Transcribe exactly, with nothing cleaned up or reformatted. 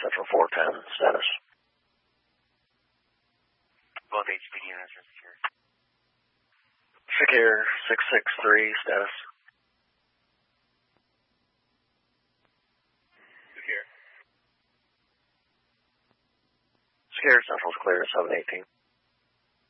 Central four ten, status. Both H P D units are secure. Secure six six three, status. Secure. Secure Central's clear, seven eighteen.